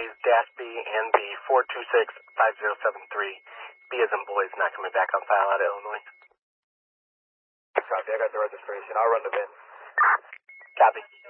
Dash B and the 426-5073. B as in boy is not coming back on file out of Illinois. Copy, I got the registration. I'll run the VIN. Copy.